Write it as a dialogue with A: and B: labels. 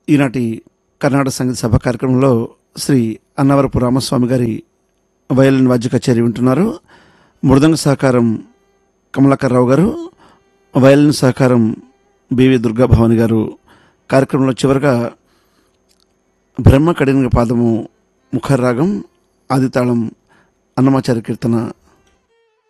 A: ఈనాటి కర్ణాటక సంగీత సభ కార్యక్రమంలో శ్రీ అన్నవరపు రామస్వామి గారి వయలిన్ వాద్య కచేరీ వింటున్నారు. మృదంగ సహకారం కమలాకర్రావు గారు, వయలిన్ సహకారం బివి దుర్గాభవాని గారు. కార్యక్రమంలో చివరగా బ్రహ్మ కడిన పాదము ముఖర్రాగం ఆదితాళం అన్నమాచార్య కీర్తన